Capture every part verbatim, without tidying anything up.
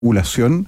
regulación,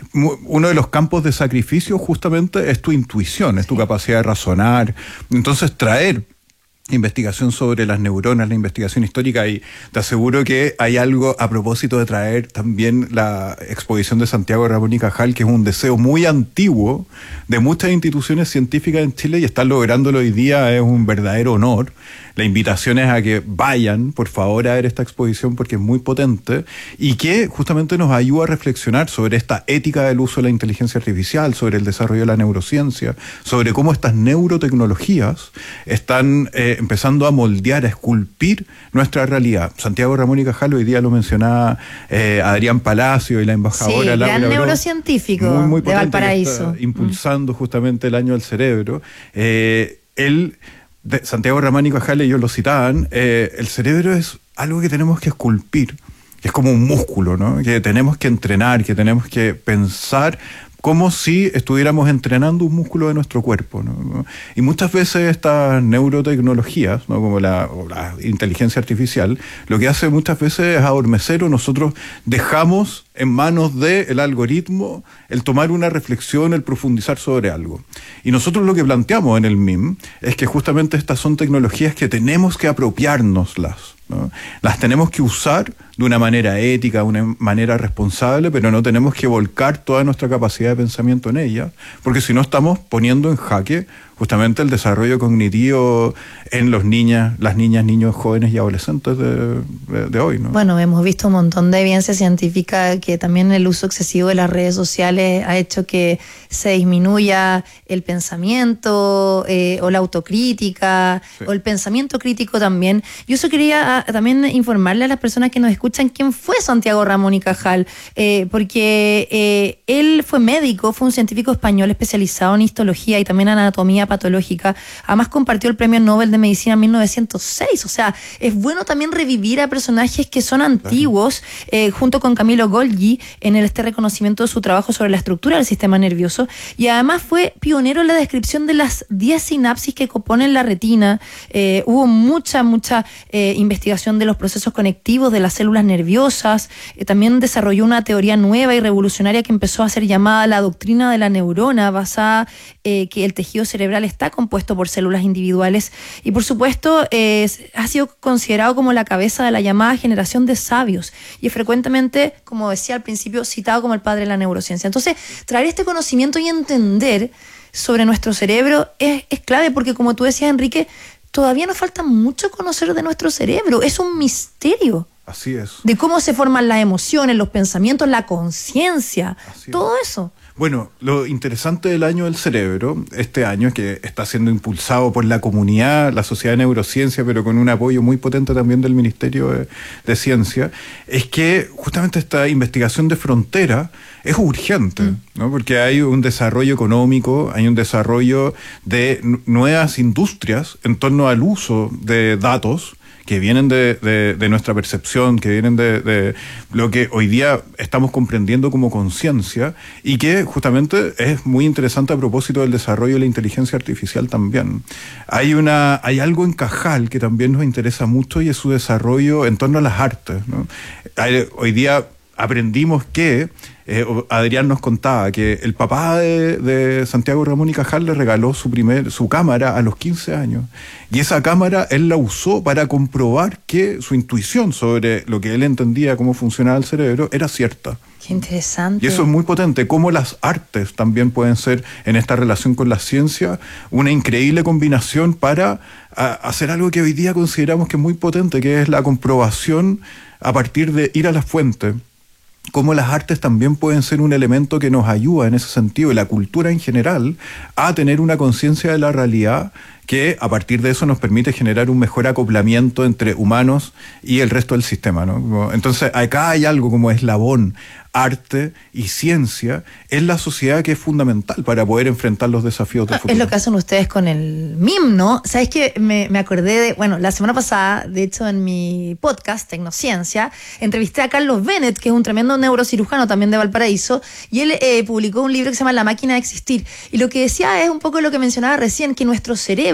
uno de los campos de sacrificio justamente es tu intuición, es tu capacidad de razonar. Entonces traer investigación sobre las neuronas, la investigación histórica, y te aseguro que hay algo a propósito de traer también la exposición de Santiago Ramón y Cajal, que es un deseo muy antiguo de muchas instituciones científicas en Chile, y estar lográndolo hoy día es un verdadero honor. La invitación es a que vayan, por favor, a ver esta exposición porque es muy potente y que justamente nos ayuda a reflexionar sobre esta ética del uso de la inteligencia artificial, sobre el desarrollo de la neurociencia, sobre cómo estas neurotecnologías están eh, empezando a moldear, a esculpir nuestra realidad. Santiago Ramón y Cajal, hoy día lo mencionaba eh, Adrián Palacio y la embajadora sí, Laura gran neurocientífico muy, muy de Valparaíso. Impulsando mm. justamente el año del cerebro. Eh, él... De Santiago Ramón y Cajal, ellos lo citaban, eh, el cerebro es algo que tenemos que esculpir, que es como un músculo, ¿no? Que tenemos que entrenar, que tenemos que pensar como si estuviéramos entrenando un músculo de nuestro cuerpo, ¿no? Y muchas veces estas neurotecnologías, ¿no? Como la, o la inteligencia artificial, lo que hace muchas veces es adormecer, o nosotros dejamos en manos del algoritmo el tomar una reflexión, el profundizar sobre algo. Y nosotros lo que planteamos en el M I M es que justamente estas son tecnologías que tenemos que apropiárnoslas, ¿no? Las tenemos que usar de una manera ética, de una manera responsable, pero no tenemos que volcar toda nuestra capacidad de pensamiento en ella, porque si no estamos poniendo en jaque justamente el desarrollo cognitivo en los niñas, las niñas, niños, jóvenes y adolescentes de, de, de hoy, ¿no? Bueno, hemos visto un montón de evidencia científica que también el uso excesivo de las redes sociales ha hecho que se disminuya el pensamiento eh, o la autocrítica, sí, o el pensamiento crítico también. Yo eso quería a, también informarle a las personas que nos escuchan quién fue Santiago Ramón y Cajal, eh, porque eh, él fue médico, fue un científico español especializado en histología y también anatomía patológica. Además compartió el Premio Nobel de Medicina en mil novecientos seis. O sea, es bueno también revivir a personajes que son antiguos, eh, junto con Camilo Golgi en el, este reconocimiento de su trabajo sobre la estructura del sistema nervioso, y además fue pionero en la descripción de las diez sinapsis que componen la retina. Eh, hubo mucha, mucha eh, investigación de los procesos conectivos de las células nerviosas. Eh, también desarrolló una teoría nueva y revolucionaria que empezó a ser llamada la doctrina de la neurona, basada eh, que el tejido cerebral está compuesto por células individuales, y por supuesto eh, ha sido considerado como la cabeza de la llamada generación de sabios, y es frecuentemente, como decía al principio, citado como el padre de la neurociencia. Entonces, traer este conocimiento y entender sobre nuestro cerebro es, es clave, porque como tú decías, Enrique, todavía nos falta mucho conocer de nuestro cerebro. Es un misterio. Así es. De cómo se forman las emociones, los pensamientos, la conciencia, todo eso. Bueno, lo interesante del año del cerebro, este año que está siendo impulsado por la comunidad, la Sociedad de Neurociencia, pero con un apoyo muy potente también del Ministerio de, de Ciencia, es que justamente esta investigación de frontera es urgente, mm. ¿no? Porque hay un desarrollo económico, hay un desarrollo de nuevas industrias en torno al uso de datos que vienen de, de, de nuestra percepción, que vienen de, de lo que hoy día estamos comprendiendo como conciencia, y que justamente es muy interesante a propósito del desarrollo de la inteligencia artificial también. Hay una, hay algo en Cajal que también nos interesa mucho, y es su desarrollo en torno a las artes, ¿no? Hay, hoy día aprendimos que Eh, Adrián nos contaba que el papá de, de Santiago Ramón y Cajal le regaló su primer su cámara a los quince años, y esa cámara él la usó para comprobar que su intuición sobre lo que él entendía cómo funcionaba el cerebro era cierta. Qué interesante. Y eso es muy potente, cómo las artes también pueden ser, en esta relación con la ciencia, una increíble combinación para a, hacer algo que hoy día consideramos que es muy potente, que es la comprobación a partir de ir a la fuente. Cómo las artes también pueden ser un elemento que nos ayuda en ese sentido, y la cultura en general, a tener una conciencia de la realidad que a partir de eso nos permite generar un mejor acoplamiento entre humanos y el resto del sistema, ¿no? Entonces acá hay algo como eslabón, arte y ciencia en la sociedad, que es fundamental para poder enfrentar los desafíos del futuro. Es lo que hacen ustedes con el M I M, ¿no? ¿Sabes qué? Me, me acordé de, bueno, la semana pasada, de hecho en mi podcast, Tecnociencia, entrevisté a Carlos Bennett, que es un tremendo neurocirujano también de Valparaíso, y él eh, publicó un libro que se llama La máquina de existir, y lo que decía es un poco lo que mencionaba recién, que nuestro cerebro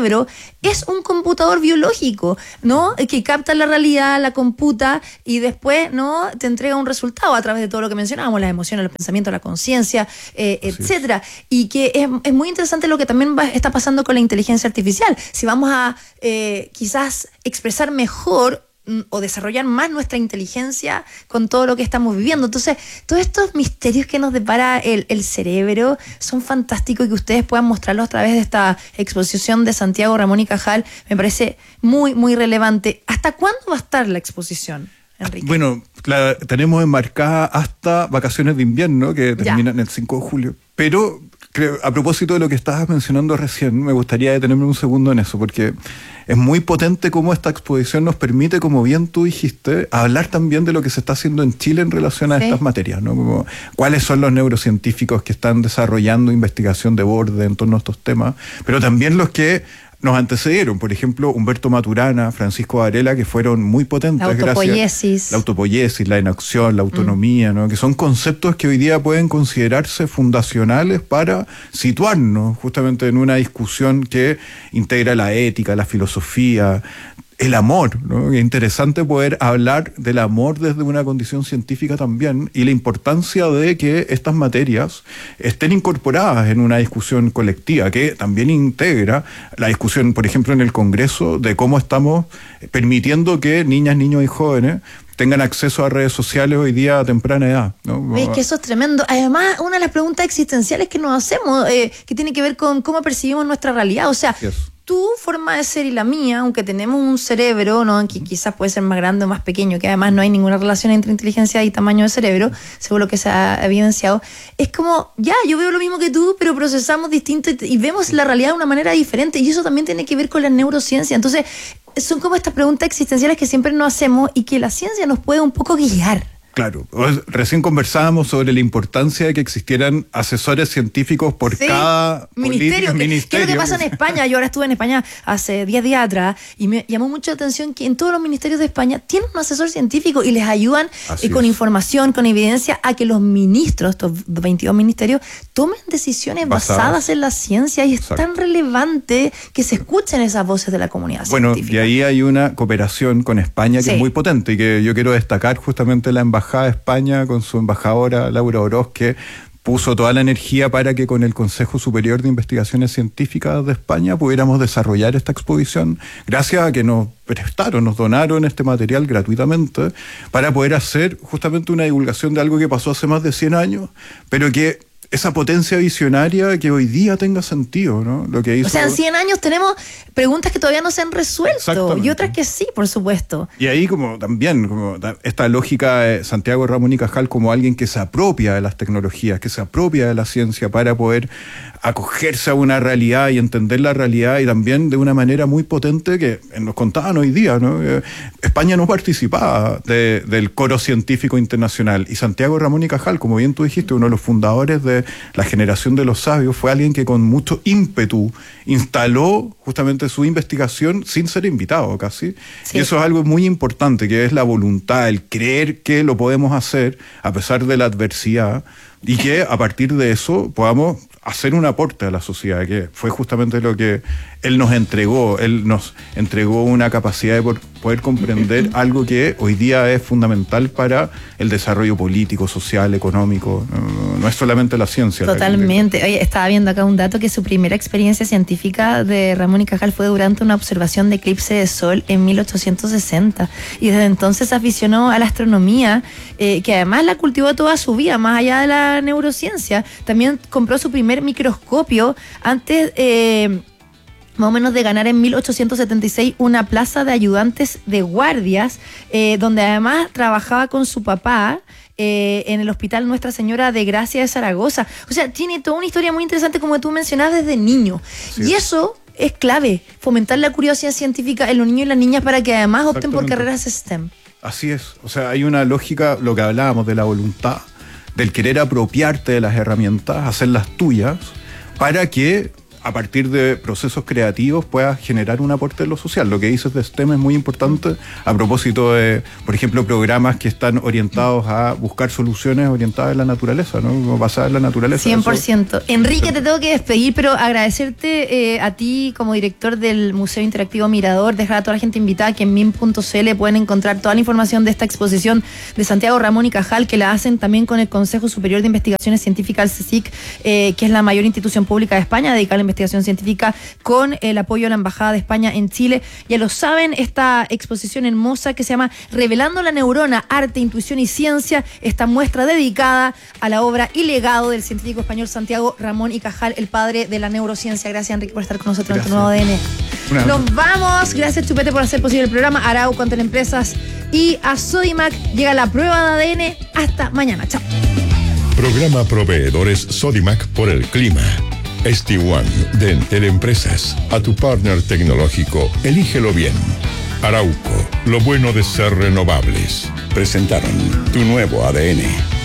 cerebro es un computador biológico, ¿no? Que capta la realidad, la computa y después, ¿no? Te entrega un resultado a través de todo lo que mencionábamos, las emociones, los pensamientos, la conciencia, eh, etcétera. Y que es, es muy interesante lo que también va, está pasando con la inteligencia artificial. Si vamos a eh, quizás expresar mejor o desarrollar más nuestra inteligencia con todo lo que estamos viviendo. Entonces, todos estos misterios que nos depara el, el cerebro son fantásticos y que ustedes puedan mostrarlos a través de esta exposición de Santiago Ramón y Cajal me parece muy, muy relevante. ¿Hasta cuándo va a estar la exposición, Enrique? Bueno, la tenemos enmarcada hasta vacaciones de invierno, que terminan ya el cinco de julio. Pero creo, a propósito de lo que estabas mencionando recién, me gustaría detenerme un segundo en eso, porque es muy potente cómo esta exposición nos permite, como bien tú dijiste, hablar también de lo que se está haciendo en Chile en relación a sí. estas materias, ¿no? Como, cuáles son los neurocientíficos que están desarrollando investigación de borde en torno a estos temas, pero también los que nos antecedieron, por ejemplo, Humberto Maturana, Francisco Varela, que fueron muy potentes. La autopoiesis. Gracias, la autopoiesis, la inacción, la autonomía, mm. ¿no? Que son conceptos que hoy día pueden considerarse fundacionales para situarnos justamente en una discusión que integra la ética, la filosofía, el amor, ¿no? Es interesante poder hablar del amor desde una condición científica también y la importancia de que estas materias estén incorporadas en una discusión colectiva que también integra la discusión, por ejemplo, en el Congreso de cómo estamos permitiendo que niñas, niños y jóvenes tengan acceso a redes sociales hoy día a temprana edad, ¿no? Es que eso es tremendo. Además, una de las preguntas existenciales que nos hacemos, eh, que tiene que ver con cómo percibimos nuestra realidad, o sea, yes. tu forma de ser y la mía, aunque tenemos un cerebro, ¿no? Que quizás puede ser más grande o más pequeño, que además no hay ninguna relación entre inteligencia y tamaño de cerebro, según lo que se ha evidenciado, es como, ya, yo veo lo mismo que tú, pero procesamos distinto y, y vemos la realidad de una manera diferente, y eso también tiene que ver con la neurociencia. Entonces, son como estas preguntas existenciales que siempre nos hacemos y que la ciencia nos puede un poco guiar. Claro, recién conversábamos sobre la importancia de que existieran asesores científicos por sí, cada ministerio. Político, ministerio. ¿Qué es lo que pasa en España? Yo ahora estuve en España hace diez días atrás y me llamó mucho la atención que en todos los ministerios de España tienen un asesor científico y les ayudan eh, con información, con evidencia, a que los ministros, estos veintidós ministerios, tomen decisiones basadas, basadas en la ciencia, y Exacto. es tan relevante que se escuchen esas voces de la comunidad bueno, científica. Bueno, y ahí hay una cooperación con España que sí. es muy potente y que yo quiero destacar justamente la embajada de España con su embajadora Laura Oroz, que puso toda la energía para que con el Consejo Superior de Investigaciones Científicas de España pudiéramos desarrollar esta exposición, gracias a que nos prestaron, nos donaron este material gratuitamente para poder hacer justamente una divulgación de algo que pasó hace más de cien años, pero que esa potencia visionaria que hoy día tenga sentido, ¿no? Lo que hizo... O sea, en cien años tenemos preguntas que todavía no se han resuelto y otras que sí, por supuesto. Y ahí como también, como esta lógica de Santiago Ramón y Cajal como alguien que se apropia de las tecnologías, que se apropia de la ciencia para poder acogerse a una realidad y entender la realidad, y también de una manera muy potente que nos contaban hoy día, ¿no? España no participaba de, del coro científico internacional, y Santiago Ramón y Cajal, como bien tú dijiste, uno de los fundadores de la generación de los sabios, fue alguien que con mucho ímpetu instaló justamente su investigación sin ser invitado casi, sí. y eso es algo muy importante, que es la voluntad, el creer que lo podemos hacer a pesar de la adversidad, y que a partir de eso podamos hacer un aporte a la sociedad, que fue justamente lo que él nos entregó. Él nos entregó una capacidad de poder comprender algo que hoy día es fundamental para el desarrollo político, social, económico. No, no es solamente la ciencia. Totalmente. Oye, estaba viendo acá un dato, que su primera experiencia científica de Ramón y Cajal fue durante una observación de eclipse de sol en mil ochocientos sesenta. Y desde entonces se aficionó a la astronomía, eh, que además la cultivó toda su vida, más allá de la neurociencia. También compró su primer microscopio antes... Eh, más o menos de ganar en mil ochocientos setenta y seis una plaza de ayudantes de guardias, eh, donde además trabajaba con su papá eh, en el Hospital Nuestra Señora de Gracia de Zaragoza. O sea, tiene toda una historia muy interesante, como tú mencionabas, desde niño. Sí. Y eso es clave, fomentar la curiosidad científica en los niños y las niñas para que además opten por carreras STEM. Así es. O sea, hay una lógica, lo que hablábamos de la voluntad, del querer apropiarte de las herramientas, hacerlas tuyas, para que a partir de procesos creativos puedas generar un aporte en lo social. Lo que dices de STEM es muy importante a propósito de, por ejemplo, programas que están orientados a buscar soluciones orientadas en la naturaleza, ¿no? Basadas en la naturaleza. cien por ciento. Eso, Enrique, sí. te tengo que despedir, pero agradecerte eh, a ti como director del Museo Interactivo Mirador, dejar a toda la gente invitada que en M I M punto C L pueden encontrar toda la información de esta exposición de Santiago Ramón y Cajal, que la hacen también con el Consejo Superior de Investigaciones Científicas, el CSIC, eh, que es la mayor institución pública de España dedicada a la investigación científica, con el apoyo de la Embajada de España en Chile. Ya lo saben, esta exposición hermosa que se llama Revelando la Neurona, Arte, Intuición y Ciencia, esta muestra dedicada a la obra y legado del científico español Santiago Ramón y Cajal, el padre de la neurociencia. Gracias, Enrique, por estar con nosotros. Gracias. En tu nuevo A D N. Una Nos vamos. Gracias, Chupete, por hacer posible el programa. Arauco, Teleempresas y a Sodimac. Llega la prueba de A D N. Hasta mañana. Chao. Programa Proveedores Sodimac por el clima. S D One de Teleempresas. A tu partner tecnológico, elígelo bien. Arauco, lo bueno de ser renovables. Presentaron tu nuevo A D N.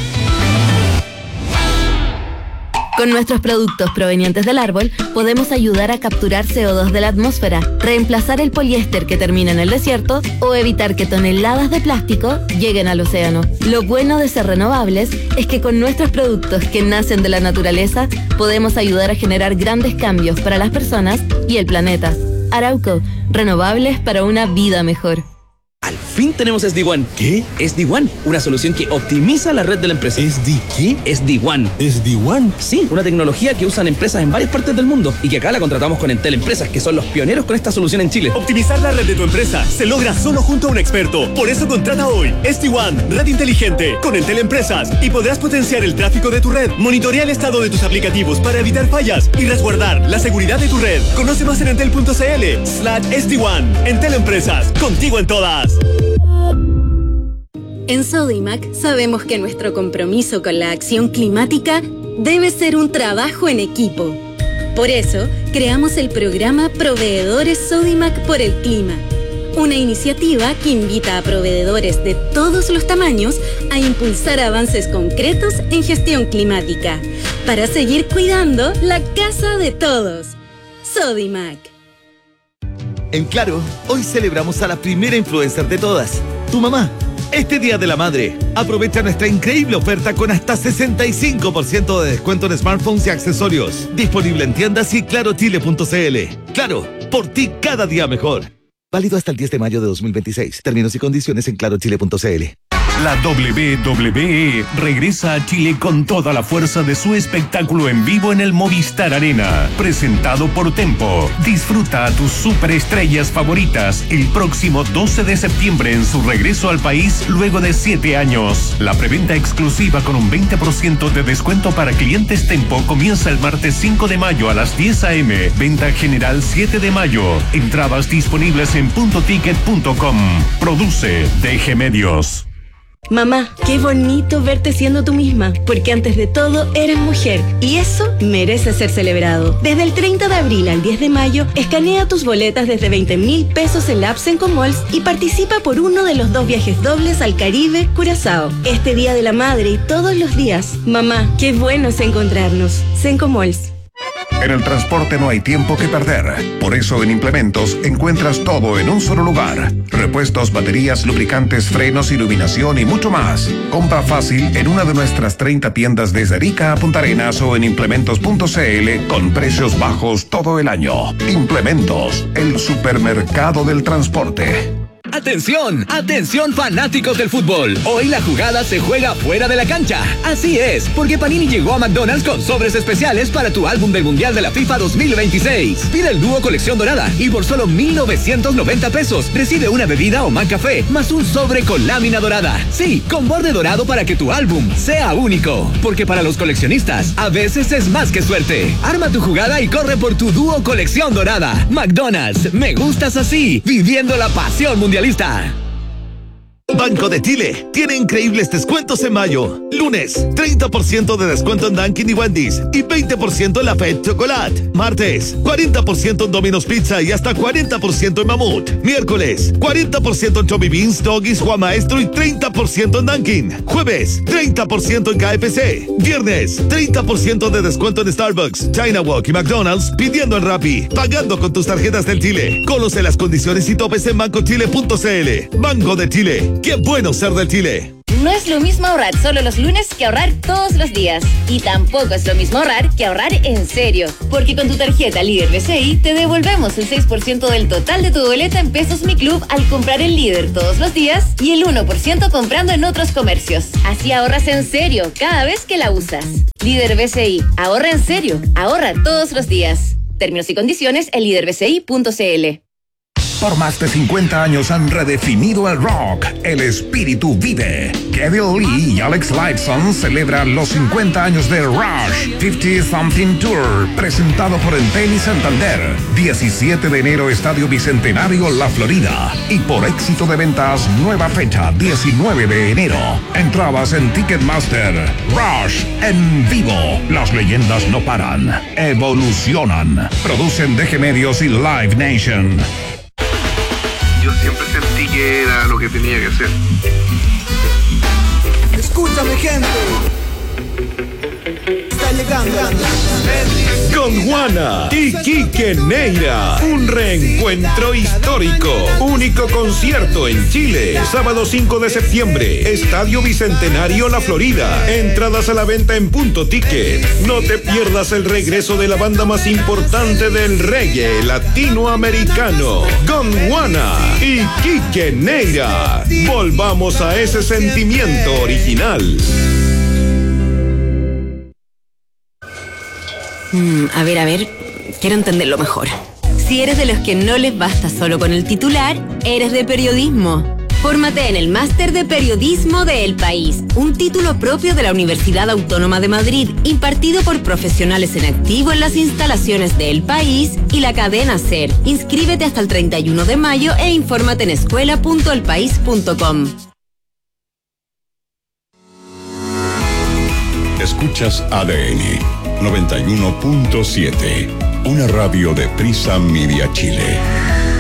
Con nuestros productos provenientes del árbol, podemos ayudar a capturar C O dos de la atmósfera, reemplazar el poliéster que termina en el desierto o evitar que toneladas de plástico lleguen al océano. Lo bueno de ser renovables es que con nuestros productos que nacen de la naturaleza, podemos ayudar a generar grandes cambios para las personas y el planeta. Arauco, renovables para una vida mejor. Al fin tenemos S D One. ¿Qué? S D One, una solución que optimiza la red de la empresa. ¿S D qué? S D One. ¿S D One? Sí, una tecnología que usan empresas en varias partes del mundo y que acá la contratamos con Entel Empresas, que son los pioneros con esta solución en Chile. Optimizar la red de tu empresa se logra solo junto a un experto. Por eso contrata hoy S D One, red inteligente, con Entel Empresas, y podrás potenciar el tráfico de tu red, monitorear el estado de tus aplicativos para evitar fallas y resguardar la seguridad de tu red. Conoce más en entel punto cl slash S D One. Entel Empresas, contigo en todas. En Sodimac sabemos que nuestro compromiso con la acción climática debe ser un trabajo en equipo. Por eso, creamos el programa Proveedores Sodimac por el Clima, una iniciativa que invita a proveedores de todos los tamaños a impulsar avances concretos en gestión climática, para seguir cuidando la casa de todos. Sodimac. En Claro, hoy celebramos a la primera influencer de todas, tu mamá. Este Día de la Madre, aprovecha nuestra increíble oferta con hasta sesenta y cinco por ciento de descuento en smartphones y accesorios. Disponible en tiendas y claro chile punto cl. Claro, por ti cada día mejor. Válido hasta el diez de mayo de dos mil veintiséis. Términos y condiciones en claro chile punto cl. La W W E regresa a Chile con toda la fuerza de su espectáculo en vivo en el Movistar Arena, presentado por Tempo. Disfruta a tus superestrellas favoritas el próximo doce de septiembre en su regreso al país luego de siete años. La preventa exclusiva con un veinte por ciento de descuento para clientes Tempo comienza el martes cinco de mayo a las diez a eme. Venta general siete de mayo. Entradas disponibles en punto ticket punto com. Produce D G Medios. Mamá, qué bonito verte siendo tú misma, porque antes de todo eres mujer y eso merece ser celebrado. Desde el treinta de abril al diez de mayo, escanea tus boletas desde veinte mil pesos en la app Sencomols y participa por uno de los dos viajes dobles al Caribe, Curazao. Este Día de la Madre y todos los días. Mamá, qué bueno es encontrarnos. Sencomols. En el transporte no hay tiempo que perder. Por eso en Implementos encuentras todo en un solo lugar. Repuestos, baterías, lubricantes, frenos, iluminación y mucho más. Compra fácil en una de nuestras treinta tiendas desde Arica a Punta Arenas o en implementos punto cl con precios bajos todo el año. Implementos, el supermercado del transporte. ¡Atención! ¡Atención, fanáticos del fútbol! Hoy la jugada se juega fuera de la cancha. Así es, porque Panini llegó a McDonald's con sobres especiales para tu álbum del Mundial de la FIFA dos mil veintiséis. Pide el dúo colección dorada y por solo mil novecientos noventa pesos recibe una bebida o McCafé más un sobre con lámina dorada. Sí, con borde dorado para que tu álbum sea único. Porque para los coleccionistas, a veces es más que suerte. Arma tu jugada y corre por tu dúo colección dorada. McDonald's, me gustas así, viviendo la pasión mundialista. Banco de Chile tiene increíbles descuentos en mayo. Lunes, treinta por ciento de descuento en Dunkin' y Wendy's y veinte por ciento en la Fed Chocolate. Martes, cuarenta por ciento en Domino's Pizza y hasta cuarenta por ciento en Mamut. Miércoles, cuarenta por ciento en Chubby Beans, Doggies, Juan Maestro y treinta por ciento en Dunkin'. Jueves, treinta por ciento en K F C. Viernes, treinta por ciento de descuento en Starbucks, China Walk y McDonald's pidiendo en Rappi, pagando con tus tarjetas del Chile. Conoce las condiciones y topes en banco chile punto c l. Banco de Chile. ¡Qué bueno ser del Chile! No es lo mismo ahorrar solo los lunes que ahorrar todos los días. Y tampoco es lo mismo ahorrar que ahorrar en serio. Porque con tu tarjeta Líder B C I te devolvemos el seis por ciento del total de tu boleta en Pesos Mi Club al comprar en Líder todos los días y el uno por ciento comprando en otros comercios. Así ahorras en serio cada vez que la usas. Líder B C I. Ahorra en serio. Ahorra todos los días. Términos y condiciones en líder b c i punto c l. Por más de cincuenta años han redefinido el rock. El espíritu vive. Kevin Lee y Alex Lifeson celebran los cincuenta años de Rush cincuenta Something Tour, presentado por Entel y Santander. diecisiete de enero, Estadio Bicentenario, La Florida. Y por éxito de ventas, nueva fecha, diecinueve de enero. Entradas en Ticketmaster. Rush en vivo. Las leyendas no paran, evolucionan. Producen D G Medios y Live Nation. Yo siempre sentí que era lo que tenía que hacer. Escúchame, gente. Está llegando. Con Juana y Quique Neira. Un reencuentro histórico. Único concierto en Chile. Sábado cinco de septiembre. Estadio Bicentenario, La Florida. Entradas a la venta en Punto Ticket. No te pierdas el regreso de la banda más importante del reggae latinoamericano. Con Juana y Quique Neira. Volvamos a ese sentimiento original. Mm, a ver, a ver, quiero entenderlo mejor. Si eres de los que no les basta solo con el titular, eres de periodismo. Fórmate en el Máster de Periodismo de El País, un título propio de la Universidad Autónoma de Madrid, impartido por profesionales en activo en las instalaciones de El País y la cadena SER. Inscríbete hasta el treinta y uno de mayo e infórmate en escuela punto el país punto com. Escuchas A D N noventa y uno punto siete, una radio de Prisa Media Chile.